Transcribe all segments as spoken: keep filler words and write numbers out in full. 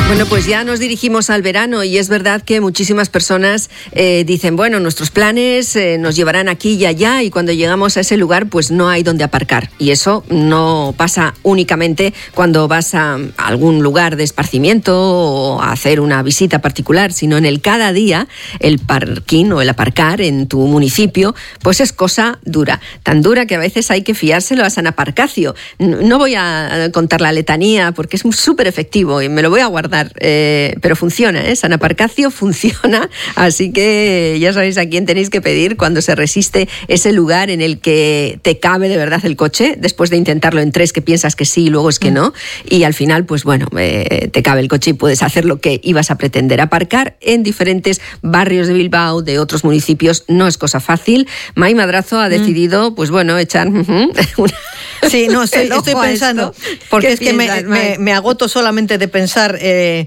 Bueno, pues ya nos dirigimos al verano y es verdad que muchísimas personas eh, dicen, bueno, nuestros planes eh, nos llevarán aquí y allá y cuando llegamos a ese lugar pues no hay donde aparcar. Y eso no pasa únicamente cuando vas a algún lugar de esparcimiento o a hacer una visita particular, sino en el cada día el parking o el aparcar en tu municipio pues es cosa dura. Tan dura que a veces hay que fiárselo a San Aparcacio. No voy a contar la letanía porque es súper efectivo y me lo voy a guardar. Eh, pero funciona, ¿eh? San Aparcacio funciona, así que ya sabéis a quién tenéis que pedir cuando se resiste ese lugar en el que te cabe de verdad el coche, después de intentarlo en tres que piensas que sí y luego es que no, y al final pues bueno, eh, te cabe el coche y puedes hacer lo que ibas a pretender. Aparcar en diferentes barrios de Bilbao, de otros municipios, no es cosa fácil. May Madrazo ha decidido, pues bueno, echar uh-huh, una... Sí, no, estoy, estoy pensando, porque es que me, me, me agoto solamente de pensar eh,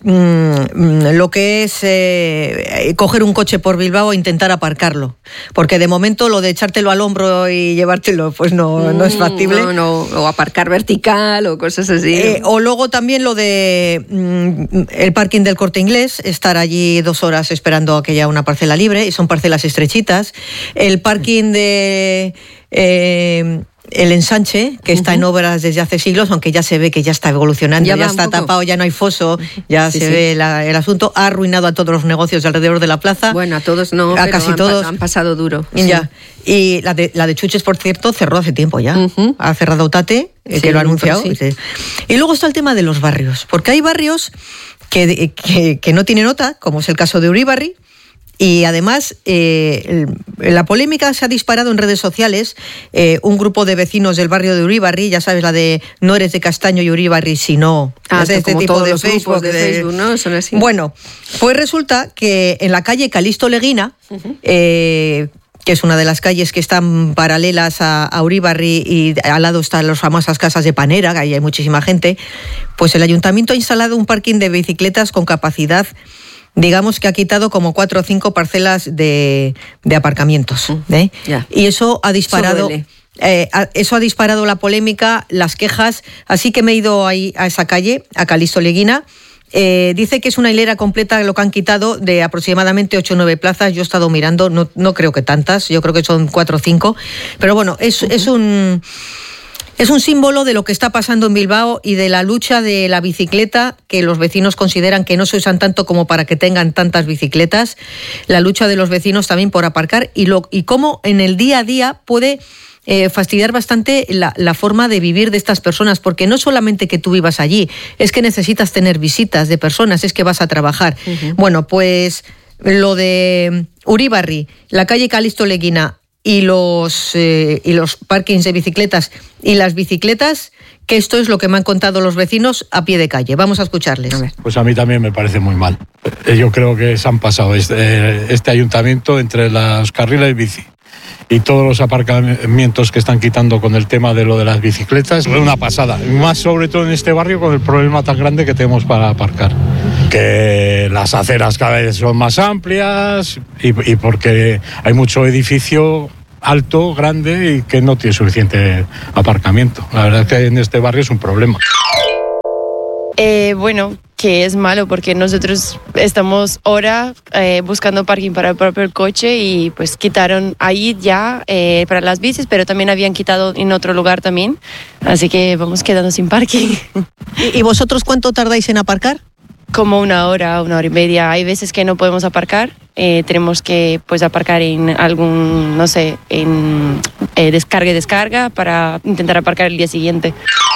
mmm, lo que es eh, coger un coche por Bilbao e intentar aparcarlo. Porque de momento lo de echártelo al hombro y llevártelo, pues no, no es factible. No, no, o aparcar vertical o cosas así. Eh, o luego también lo de mmm, el parking del Corte Inglés, estar allí dos horas esperando a que haya una parcela libre, y son parcelas estrechitas. El parking de... Eh, el ensanche, que está uh-huh. en obras desde hace siglos, aunque ya se ve que ya está evolucionando, ya, ya está tapado, ya no hay foso, ya sí, se sí. ve la, el asunto. Ha arruinado a todos los negocios alrededor de la plaza. Bueno, a todos no, a pero casi han, todos. han pasado duro. Ya. Sí. Y la de, la de Chuches, por cierto, cerró hace tiempo ya. Uh-huh. Ha cerrado Tate, sí, que lo ha anunciado. Sí. Y luego está el tema de los barrios, porque hay barrios que, que, que no tienen nota, como es el caso de Uribarri. Y además, eh, la polémica se ha disparado en redes sociales. Eh, un grupo de vecinos del barrio de Uribarri, ya sabes, la de no eres de Castaño y Uribarri, sino ah, de este como tipo todos de los Facebook. De, de Facebook, ¿no? Son así. Bueno, pues resulta que en la calle Calixto Leguina, uh-huh. eh, que es una de las calles que están paralelas a, a Uribarri, y al lado están las famosas casas de Panera, que ahí hay muchísima gente, pues el ayuntamiento ha instalado un parking de bicicletas con capacidad, digamos que ha quitado como cuatro o cinco parcelas de, de aparcamientos. ¿eh? Yeah. Y eso ha disparado... Eso, eh, eso ha disparado la polémica, las quejas, así que me he ido ahí a esa calle, a Calixto Leguina. Eh, dice que es una hilera completa lo que han quitado de aproximadamente ocho o nueve plazas. Yo he estado mirando, no, no creo que tantas, yo creo que son cuatro o cinco. Pero bueno, es, uh-huh. es un... Es un símbolo de lo que está pasando en Bilbao y de la lucha de la bicicleta, que los vecinos consideran que no se usan tanto como para que tengan tantas bicicletas. La lucha de los vecinos también por aparcar y, lo, y cómo en el día a día puede eh, fastidiar bastante la, la forma de vivir de estas personas, porque no solamente que tú vivas allí, es que necesitas tener visitas de personas, es que vas a trabajar. Uh-huh. Bueno, pues lo de Uribarri, la calle Calixto Leguina, y los eh, y los parkings de bicicletas y las bicicletas, que esto es lo que me han contado los vecinos a pie de calle. Vamos a escucharles. A pues a mí también me parece muy mal. Yo creo que se han pasado este, este ayuntamiento entre los carriles bici y todos los aparcamientos que están quitando con el tema de lo de las bicicletas. Es una pasada, más sobre todo en este barrio con el problema tan grande que tenemos para aparcar. Que las aceras cada vez son más amplias y, y porque hay mucho edificio alto, grande y que no tiene suficiente aparcamiento. La verdad es que en este barrio es un problema. Eh, bueno, que es malo porque nosotros estamos ahora eh, buscando parking para el propio coche y pues quitaron ahí ya eh, para las bicis, pero también habían quitado en otro lugar también, así que vamos quedando sin parking. ¿Y, y vosotros cuánto tardáis en aparcar? Como una hora, una hora y media. Hay veces que no podemos aparcar, eh, tenemos que pues aparcar en algún, no sé, en eh, descarga y descarga para intentar aparcar el día siguiente.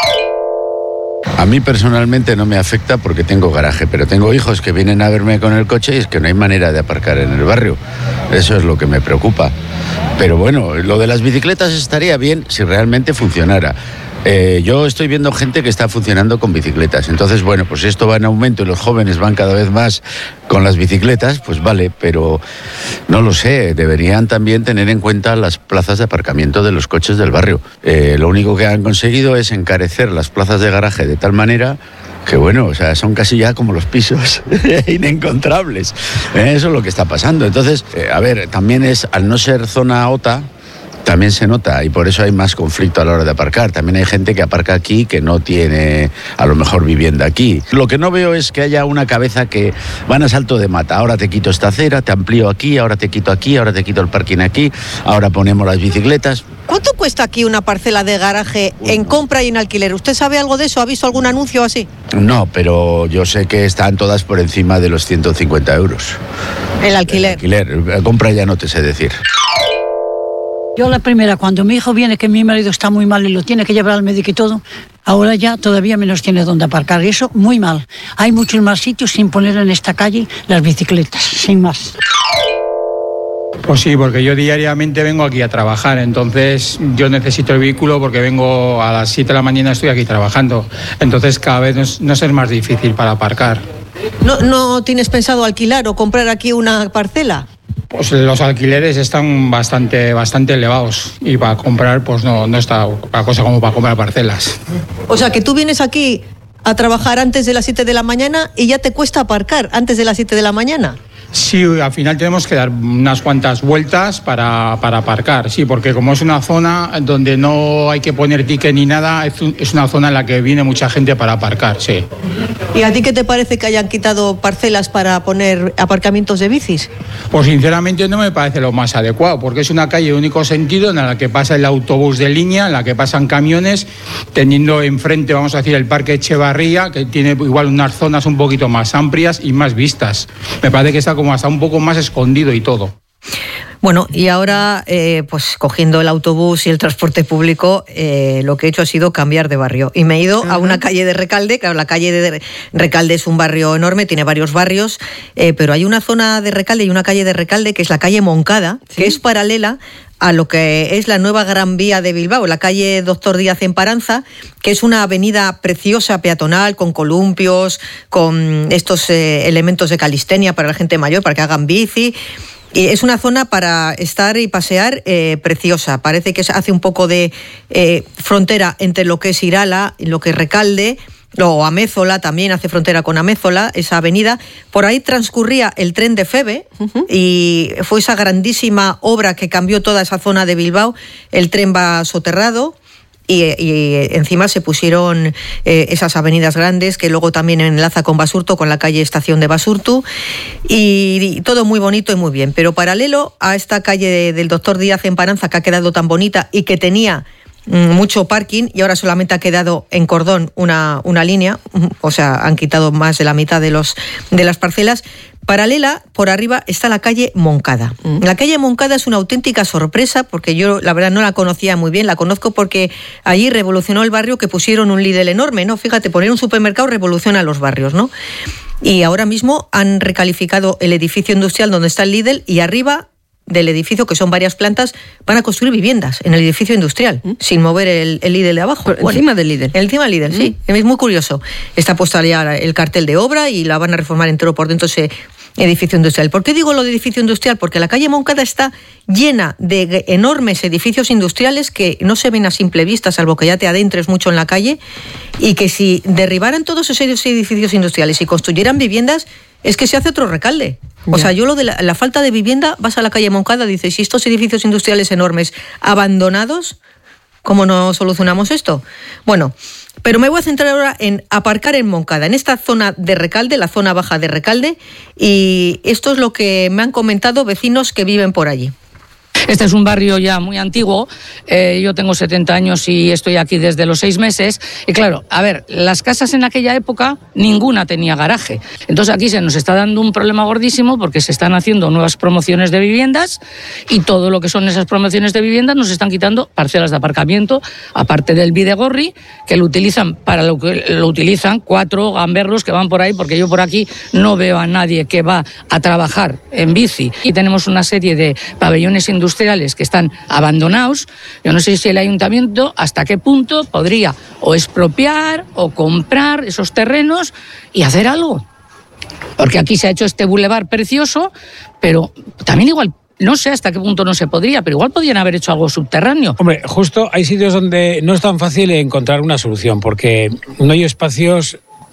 A mí personalmente no me afecta porque tengo garaje, pero tengo hijos que vienen a verme con el coche y es que no hay manera de aparcar en el barrio. Eso es lo que me preocupa. Pero bueno, lo de las bicicletas estaría bien si realmente funcionara. Eh, yo estoy viendo gente que está funcionando con bicicletas. Entonces, bueno, pues si esto va en aumento y los jóvenes van cada vez más con las bicicletas, pues vale, pero no lo sé, deberían también tener en cuenta las plazas de aparcamiento de los coches del barrio. Eh, lo único que han conseguido es encarecer las plazas de garaje de tal manera que, bueno, o sea, son casi ya como los pisos inencontrables. Eh, eso es lo que está pasando. Entonces, eh, a ver, también es, al no ser zona OTA, también se nota y por eso hay más conflicto a la hora de aparcar. También hay gente que aparca aquí que no tiene a lo mejor vivienda aquí. Lo que no veo es que haya una cabeza que van a salto de mata. Ahora te quito esta acera, te amplío aquí, ahora te quito aquí, ahora te quito el parking aquí, ahora ponemos las bicicletas. ¿Cuánto cuesta aquí una parcela de garaje en compra y en alquiler? ¿Usted sabe algo de eso? ¿Ha visto algún anuncio así? No, pero yo sé que están todas por encima de los ciento cincuenta euros. El alquiler. El alquiler. La compra ya no te sé decir. Yo la primera, cuando mi hijo viene que mi marido está muy mal y lo tiene que llevar al médico y todo, ahora ya todavía menos tiene donde aparcar. Y eso muy mal. Hay muchos más sitios sin poner en esta calle las bicicletas, sin más. Pues sí, porque yo diariamente vengo aquí a trabajar, entonces yo necesito el vehículo porque vengo a las siete de la mañana, estoy aquí trabajando, entonces cada vez nos, nos es más difícil para aparcar. ¿No, ¿No tienes pensado alquilar o comprar aquí una parcela? Pues los alquileres están bastante, bastante elevados y para comprar pues no, no está la cosa como para comprar parcelas. O sea que tú vienes aquí a trabajar antes de las siete de la mañana y ya te cuesta aparcar antes de las siete de la mañana. Sí, al final tenemos que dar unas cuantas vueltas para, para aparcar, sí, porque como es una zona donde no hay que poner ticket ni nada, es, un, es una zona en la que viene mucha gente para aparcar, sí. ¿Y a ti qué te parece que hayan quitado parcelas para poner aparcamientos de bicis? Pues sinceramente no me parece lo más adecuado, porque es una calle de único sentido en la que pasa el autobús de línea, en la que pasan camiones, teniendo enfrente, vamos a decir, el Parque Echevarría, que tiene igual unas zonas un poquito más amplias y más vistas. Me parece que está como hasta un poco más escondido y todo. Bueno, y ahora, eh, pues cogiendo el autobús y el transporte público, eh, lo que he hecho ha sido cambiar de barrio. Y me he ido uh-huh. a una calle de Recalde. Claro, la calle de Recalde es un barrio enorme, tiene varios barrios, eh, pero hay una zona de Recalde y una calle de Recalde que es la calle Moncada, ¿sí? Que es paralela a lo que es la nueva Gran Vía de Bilbao, la calle Doctor Díaz en Paranza, que es una avenida preciosa, peatonal, con columpios, con estos eh, elementos de calistenia para la gente mayor, para que hagan bici. Y es una zona para estar y pasear eh, preciosa. Parece que hace un poco de eh, frontera entre lo que es Irala y lo que es Recalde, o Amézola, también hace frontera con Amézola, esa avenida. Por ahí transcurría el tren de Feve, uh-huh. y fue esa grandísima obra que cambió toda esa zona de Bilbao. El tren va soterrado. Y, y encima se pusieron eh, esas avenidas grandes que luego también enlaza con Basurto, con la calle Estación de Basurto, y, y todo muy bonito y muy bien. Pero paralelo a esta calle de, del Doctor Díaz en Paranza, que ha quedado tan bonita y que tenía mm, mucho parking, y ahora solamente ha quedado en cordón una, una línea, o sea, han quitado más de la mitad de, los, de las parcelas. Paralela, por arriba, está la calle Moncada. Mm. La calle Moncada es una auténtica sorpresa, porque yo, la verdad, no la conocía muy bien. La conozco porque allí revolucionó el barrio, que pusieron un Lidl enorme, ¿no? Fíjate, poner un supermercado revoluciona los barrios, ¿no? Y ahora mismo han recalificado el edificio industrial donde está el Lidl, y arriba del edificio, que son varias plantas, van a construir viviendas en el edificio industrial, ¿Mm? sin mover el, el Lidl de abajo. Por bueno, encima del Lidl. Encima del Lidl, ¿Mm? sí. Es muy curioso. Está puesto ya el cartel de obra y la van a reformar entero por dentro ese edificio industrial. ¿Por qué digo lo de edificio industrial? Porque la calle Moncada está llena de enormes edificios industriales que no se ven a simple vista, salvo que ya te adentres mucho en la calle, y que si derribaran todos esos edificios industriales y construyeran viviendas, es que se hace otro Recalde. O sea, yo lo de la, la falta de vivienda, vas a la calle Moncada, dices, si estos edificios industriales enormes abandonados, ¿cómo no solucionamos esto? Bueno, pero me voy a centrar ahora en aparcar en Moncada, en esta zona de Recalde, la zona baja de Recalde, y esto es lo que me han comentado vecinos que viven por allí. Este es un barrio ya muy antiguo, eh, yo tengo setenta años y estoy aquí desde los seis meses, y claro, a ver, las casas en aquella época ninguna tenía garaje, entonces aquí se nos está dando un problema gordísimo porque se están haciendo nuevas promociones de viviendas y todo lo que son esas promociones de viviendas nos están quitando parcelas de aparcamiento, aparte del Bidegorri, que lo utilizan para lo que lo utilizan cuatro gamberros que van por ahí, porque yo por aquí no veo a nadie que va a trabajar en bici, y tenemos una serie de pabellones industriales que están abandonados. Yo no sé si el ayuntamiento hasta qué punto podría o expropiar o comprar esos terrenos y hacer algo. Porque aquí se ha hecho este bulevar precioso, pero también igual, no sé hasta qué punto no se podría, pero igual podrían haber hecho algo subterráneo. Hombre, justo hay sitios donde no es tan fácil encontrar una solución, porque no hay espacios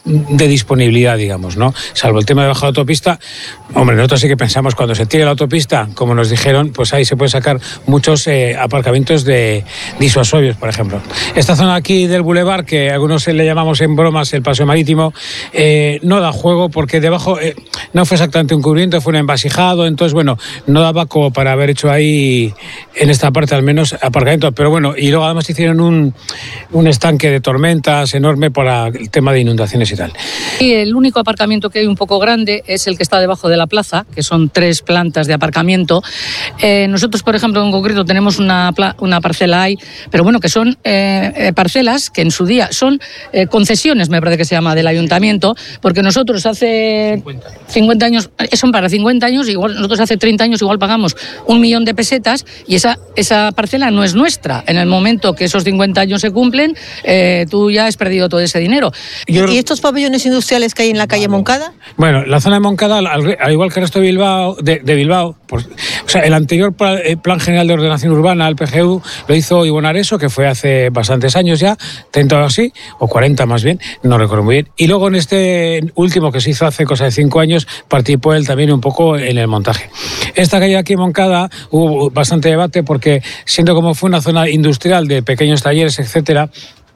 de disponibilidad, digamos, ¿no? Salvo el tema de bajar la autopista, hombre, nosotros sí que pensamos cuando se tire la autopista, como nos dijeron, pues ahí se pueden sacar muchos eh, aparcamientos de disuasorios, por ejemplo. Esta zona aquí del bulevar, que algunos le llamamos en bromas el paseo marítimo, eh, no da juego porque debajo eh, no fue exactamente un cubrimiento, fue un envasijado, entonces, bueno, no daba como para haber hecho ahí, en esta parte al menos, aparcamiento, pero bueno, y luego además hicieron un, un estanque de tormentas enorme para el tema de inundaciones y tal. Y el único aparcamiento que hay un poco grande es el que está debajo de la plaza, que son tres plantas de aparcamiento. Eh, nosotros, por ejemplo, en concreto tenemos una, una parcela ahí, pero bueno, que son eh, eh, parcelas que en su día son eh, concesiones, me parece que se llama, del ayuntamiento, porque nosotros hace cincuenta años, son para cincuenta años, igual nosotros hace treinta años igual pagamos un millón de pesetas y esa, esa parcela no es nuestra. En el momento que esos cincuenta años se cumplen, eh, tú ya has perdido todo ese dinero. Yo... ¿Y estos pabellones industriales que hay en la calle Moncada? Bueno, la zona de Moncada, al, al igual que el resto de Bilbao, de, de Bilbao, pues, o sea, el anterior plan, el plan General de Ordenación Urbana, el P G U, lo hizo Ibon Areso, que fue hace bastantes años ya, treinta o así, o cuarenta más bien, no recuerdo muy bien. Y luego en este último que se hizo hace cosa de cinco años, participó él también un poco en el montaje. Esta calle aquí Moncada hubo bastante debate porque, siendo como fue una zona industrial de pequeños talleres, etcétera,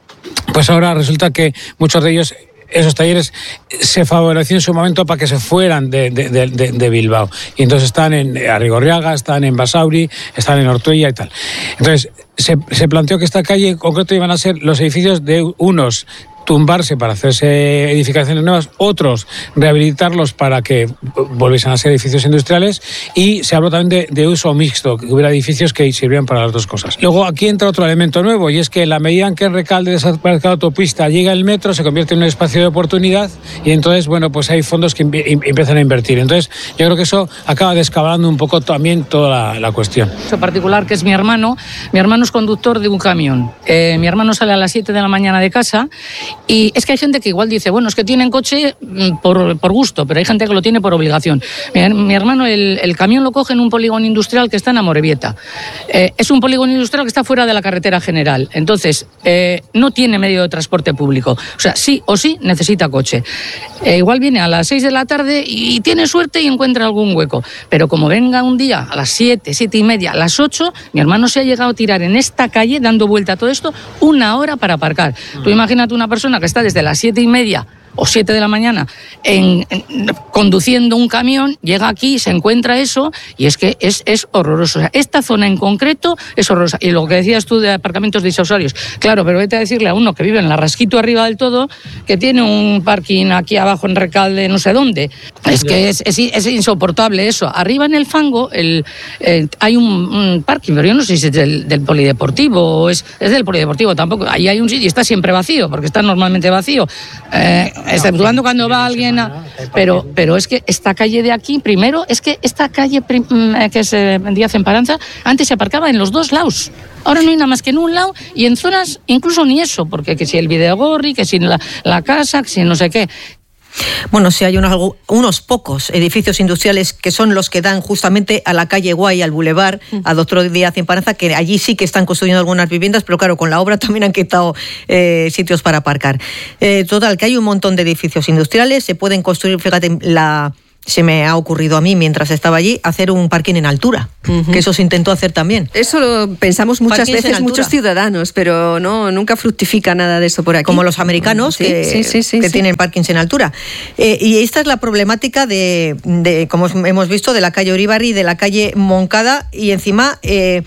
pues ahora resulta que muchos de ellos, esos talleres, se favoreció en su momento para que se fueran de, de, de, de Bilbao. Y entonces están en Arrigorriaga, están en Basauri, están en Ortuella y tal. Entonces se, se planteó que esta calle en concreto iban a ser los edificios de unos tumbarse para hacerse edificaciones nuevas, otros rehabilitarlos para que volviesen a ser edificios industriales, y se habló también de, de uso mixto, que hubiera edificios que sirvieran para las dos cosas. Luego aquí entra otro elemento nuevo, y es que la medida en que en Recalde desaparezca la autopista, llega el metro, se convierte en un espacio de oportunidad, y entonces, bueno, pues hay fondos que empiezan a invertir. Entonces yo creo que eso acaba descabalando un poco también toda la, la cuestión. En particular, que es mi hermano, mi hermano es conductor de un camión. Eh, mi hermano sale a las siete de la mañana de casa. Y es que hay gente que igual dice, bueno, es que tienen coche por, por gusto, pero hay gente que lo tiene por obligación. Mi, mi hermano, el, el camión lo coge en un polígono industrial que está en Amorebieta. Eh, es un polígono industrial que está fuera de la carretera general. Entonces, eh, no tiene medio de transporte público. O sea, sí o sí necesita coche. Eh, igual viene a las seis de la tarde y tiene suerte y encuentra algún hueco. Pero como venga un día a las siete, siete y media, a las ocho, mi hermano se ha llegado a tirar en esta calle, dando vuelta a todo esto, una hora para aparcar. Mm. Tú imagínate una persona que está desde las siete y media o siete de la mañana en, en, conduciendo un camión, llega aquí, se encuentra eso, y es que es, es horroroso. O sea, esta zona en concreto es horrorosa. Y lo que decías tú de aparcamientos disuasorios, claro, pero vete a decirle a uno que vive en la Rasquito arriba del todo, que tiene un parking aquí abajo en Recalde, no sé dónde. Es que es, es, es insoportable eso. Arriba en el fango el, eh, hay un, un parking, pero yo no sé si es del, del polideportivo o es, es del polideportivo tampoco. Ahí hay un sitio y está siempre vacío, porque está normalmente vacío. Eh, exceptuando cuando va alguien a, pero pero es que esta calle de aquí, primero, es que esta calle que es Díaz Emparanza, antes se aparcaba en los dos lados. Ahora no hay nada más que en un lado, y en zonas incluso ni eso, porque que si el Videogorri, que si la, la casa, que si no sé qué. Bueno, sí hay unos, unos pocos edificios industriales que son los que dan justamente a la calle Guay, al bulevar, a Doctor Díaz Emparanza, que allí sí que están construyendo algunas viviendas, pero claro, con la obra también han quitado eh, sitios para aparcar. Eh, total, que hay un montón de edificios industriales, se pueden construir, fíjate, la... se me ha ocurrido a mí, mientras estaba allí, hacer un parking en altura, uh-huh. que eso se intentó hacer también. Eso lo pensamos muchas Parkings veces muchos ciudadanos, pero no nunca fructifica nada de eso por aquí. Como los americanos, sí, que, sí, sí, sí, que sí. tienen parkings en altura. Eh, y esta es la problemática de, de, como hemos visto, de la calle Uribarri y de la calle Moncada, y encima... Eh,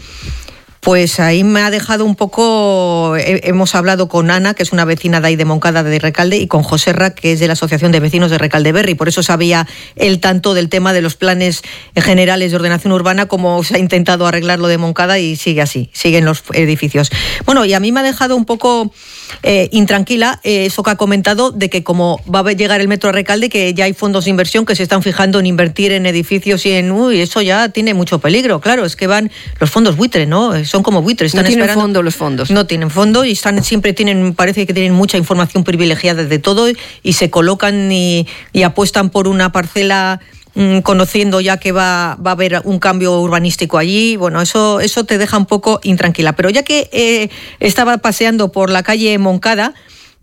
Pues ahí me ha dejado un poco... Hemos hablado con Ana, que es una vecina de ahí de Moncada, de Recalde, y con José Ra, que es de la Asociación de Vecinos de Recalde Berri. Por eso sabía él tanto del tema de los planes generales de ordenación urbana, como se ha intentado arreglar lo de Moncada, y sigue así, siguen los edificios. Bueno, y a mí me ha dejado un poco eh, intranquila eh, eso que ha comentado, de que como va a llegar el metro a Recalde, que ya hay fondos de inversión que se están fijando en invertir en edificios y en... Uy, eso ya tiene mucho peligro. Claro, es que van los fondos buitre, ¿no? Son como buitres. Están no tienen esperando. fondo los fondos. No tienen fondo y están siempre tienen, parece que tienen mucha información privilegiada de todo, y se colocan y, y apuestan por una parcela mmm, conociendo ya que va, va a haber un cambio urbanístico allí. Bueno, eso, eso te deja un poco intranquila. Pero ya que eh, estaba paseando por la calle Moncada,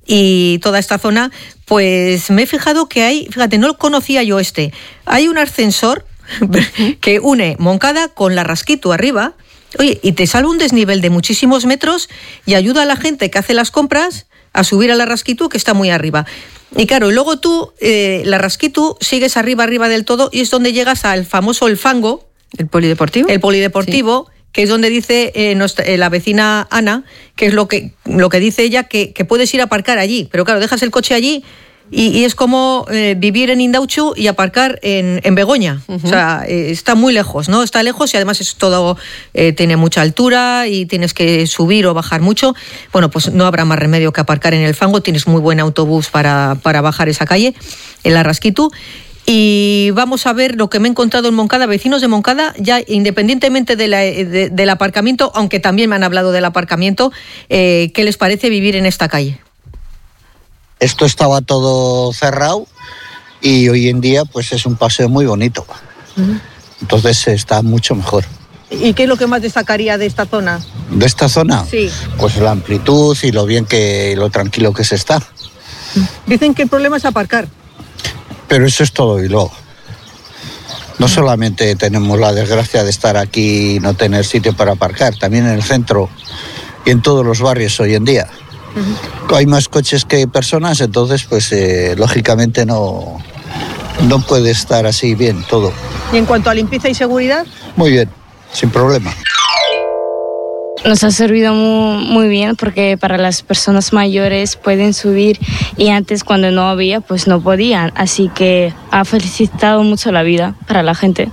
y toda esta zona, pues me he fijado que hay, fíjate, no conocía yo este, hay un ascensor que une Moncada con la Rasquitu arriba, oye, y te sale un desnivel de muchísimos metros y ayuda a la gente que hace las compras a subir a la Rasquitu, que está muy arriba. Y claro, y luego tú, eh, la Rasquitu, sigues arriba, arriba del todo, y es donde llegas al famoso El Fango. ¿El polideportivo? El polideportivo, sí. Que es donde dice eh, nuestra, eh, la vecina Ana, que es lo que, lo que dice ella, que, que puedes ir a aparcar allí. Pero claro, dejas el coche allí y, y es como eh, vivir en Indauchu y aparcar en, en Begoña. Uh-huh. O sea, eh, está muy lejos, ¿no? Está lejos y además es todo, eh, tiene mucha altura y tienes que subir o bajar mucho. Bueno, pues no habrá más remedio que aparcar en El Fango. Tienes muy buen autobús para, para bajar esa calle, en la Rasquitu. Y vamos a ver lo que me he encontrado en Moncada. Vecinos de Moncada, ya independientemente de la, de, del aparcamiento, aunque también me han hablado del aparcamiento, eh, ¿qué les parece vivir en esta calle? Esto estaba todo cerrado y hoy en día pues es un paseo muy bonito. Uh-huh. Entonces está mucho mejor. ¿Y qué es lo que más destacaría de esta zona? ¿De esta zona? Sí. Pues la amplitud y lo bien que, lo tranquilo que se está. Dicen que el problema es aparcar. Pero eso es todo Bilbao. No solamente tenemos la desgracia de estar aquí y no tener sitio para aparcar, también en el centro y en todos los barrios hoy en día. Uh-huh. Hay más coches que personas, entonces pues eh, lógicamente no, no puede estar así bien todo. ¿Y en cuanto a limpieza y seguridad? Muy bien, sin problema. Nos ha servido muy, muy bien porque para las personas mayores pueden subir y antes cuando no había pues no podían, así que ha facilitado mucho la vida para la gente.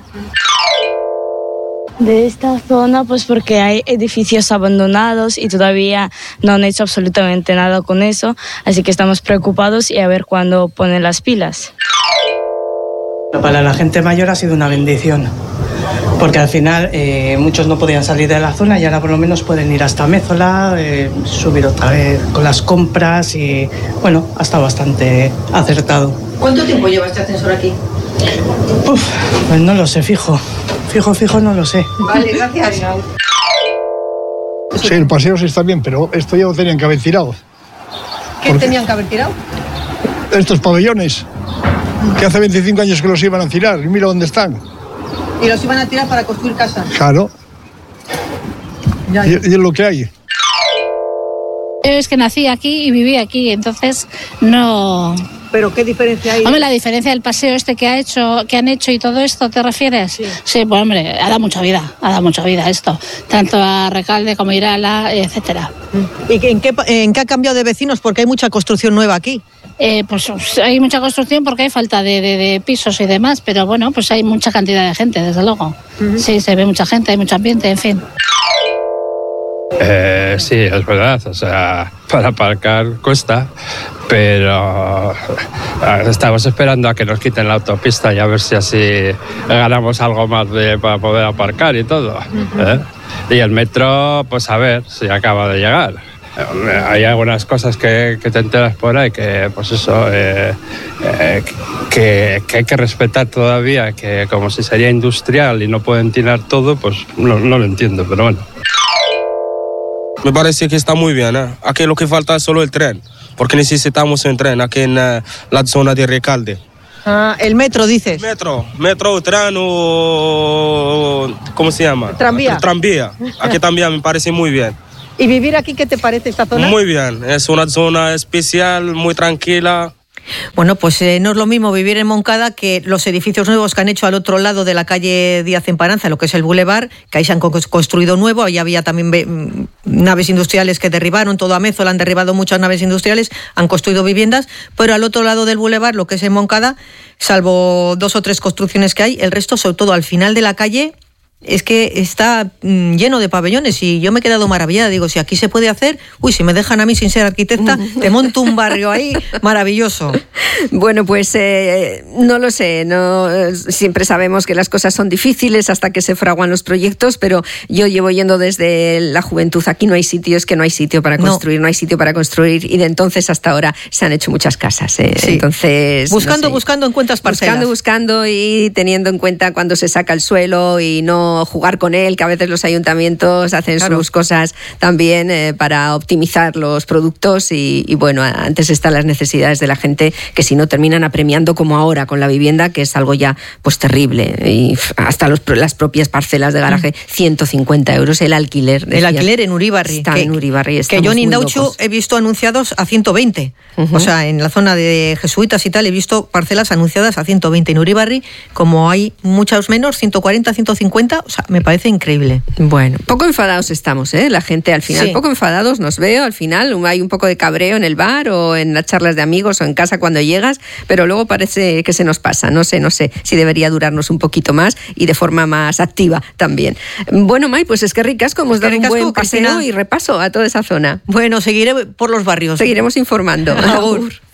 De esta zona pues porque hay edificios abandonados y todavía no han hecho absolutamente nada con eso, así que estamos preocupados y a ver cuándo ponen las pilas. Para la gente mayor ha sido una bendición, porque al final eh, muchos no podían salir de la zona y ahora por lo menos pueden ir hasta Mézola, eh, subir otra vez con las compras y bueno, ha estado bastante acertado. ¿Cuánto tiempo lleva este ascensor aquí? Uf, pues no lo sé, fijo. Fijo, fijo, no lo sé. Vale, gracias. Sí, el paseo sí está bien, pero esto ya lo tenían que haber tirado. ¿Qué Porque tenían que haber tirado? Estos pabellones, que hace veinticinco años que los iban a tirar, y mira dónde están. Y los iban a tirar para construir casas. Claro. Ya, ya. Y, y es lo que hay. Es que nací aquí y viví aquí, entonces no... ¿Pero qué diferencia hay? Hombre, la diferencia del paseo este que ha hecho, que han hecho y todo esto, ¿te refieres? Sí. Sí, pues hombre, ha dado mucha vida, ha dado mucha vida esto, tanto a Recalde como a Irala, etcétera. ¿Y en qué, en qué ha cambiado de vecinos? Porque hay mucha construcción nueva aquí. Eh, pues hay mucha construcción porque hay falta de, de, de pisos y demás, pero bueno, pues hay mucha cantidad de gente, desde luego. Uh-huh. Sí, se ve mucha gente, hay mucho ambiente, en fin. Eh, sí, es verdad, o sea, para aparcar cuesta, pero estamos esperando a que nos quiten la autopista y a ver si así ganamos algo más de, para poder aparcar y todo. Uh-huh. ¿eh? Y el metro, pues a ver si acaba de llegar. Hay algunas cosas que, que te enteras por ahí que, pues eso, eh, eh, que, que hay que respetar todavía, que como si sería industrial y no pueden tirar todo, pues no, no lo entiendo, pero bueno. Me parece que está muy bien, ¿eh? Aquí lo que falta es solo el tren, porque necesitamos un tren aquí en uh, la zona de Recalde. Ah, el metro, dices. Metro, metro, tren o... ¿cómo se llama? Tranvía. El tranvía. Aquí también me parece muy bien. ¿Y vivir aquí qué te parece esta zona? Muy bien, es una zona especial, muy tranquila. Bueno, pues eh, no es lo mismo vivir en Moncada que los edificios nuevos que han hecho al otro lado de la calle Díaz Emparanza, lo que es el Boulevard, que ahí se han construido nuevo, ahí había también naves industriales que derribaron, todo a Mézola han derribado muchas naves industriales, han construido viviendas, pero al otro lado del Boulevard, lo que es en Moncada, salvo dos o tres construcciones que hay, el resto, sobre todo al final de la calle, es que está mm, lleno de pabellones y yo me he quedado maravillada. Digo, si aquí se puede hacer, uy, si me dejan a mí sin ser arquitecta, te monto un barrio ahí maravilloso. Bueno, pues eh, no lo sé, no siempre sabemos que las cosas son difíciles hasta que se fraguan los proyectos, pero yo llevo yendo desde la juventud, aquí no hay sitio, es que no hay sitio para construir, no, no hay sitio para construir, y de entonces hasta ahora se han hecho muchas casas. Eh. Sí. Entonces, buscando, no sé, buscando encuentras parcelas. Buscando, buscando y teniendo en cuenta cuando se saca el suelo y no jugar con él, que a veces los ayuntamientos hacen claro. sus cosas también eh, para optimizar los productos y, y bueno, antes están las necesidades de la gente, que si no terminan apremiando como ahora con la vivienda, que es algo ya pues terrible, y hasta los, las propias parcelas de garaje, mm. ciento cincuenta euros el alquiler. El alquiler en Uribarri. Está que, en Uribarri. Que yo en Indauchu he visto anunciados a ciento veinte. Uh-huh. O sea, en la zona de jesuitas y tal he visto parcelas anunciadas a ciento veinte. En Uribarri, como hay muchos menos, ciento cuarenta, ciento cincuenta, o sea, me parece increíble. Bueno, poco enfadados estamos, ¿eh? La gente al final, sí. poco enfadados nos veo, al final hay un poco de cabreo en el bar o en las charlas de amigos o en casa cuando llegas, pero luego parece que se nos pasa. No sé, no sé si debería durarnos un poquito más y de forma más activa también. Bueno, Mai, pues es que ricasco, hemos dado un buen paseo Cristina. Y repaso a toda esa zona. Bueno, seguiré por los barrios. Seguiremos informando. Agur.